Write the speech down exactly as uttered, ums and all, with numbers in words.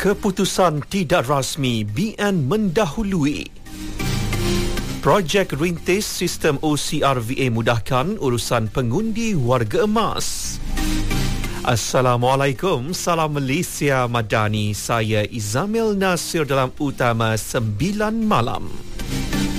Keputusan tidak rasmi B N mendahului. Projek rintis sistem O C R V A mudahkan urusan pengundi warga emas. Assalamualaikum, salam Malaysia Madani. Saya Izamil Nasir dalam Utama sembilan Malam.